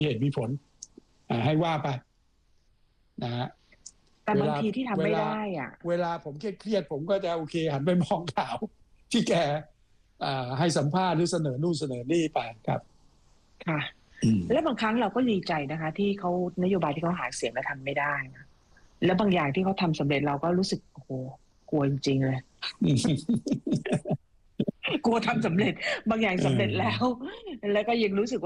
เหตุมีผลให้ว่าไปนะฮะแต่บางทีที่ทำไม่ได้อ่ะเวลาผมเครียดผมก็จะโอเคหันไปมองข่าวที่แกให้สัมภาษณ์หรือเสนอนู่นเสนอนี่ไปครับค่ะและบางครั้งเราก็ดีใจนะคะที่เขานโยบายที่เขาหาเสียงแล้วทำไม่ได้นะแล้วบางอย่างที่เขาทำสำเร็จเราก็รู้สึกโอ้โหกลัวจริงๆเลย กลัวทำสำเร็จบางอย่างสำเร็จแล้วก็ยังรู้สึก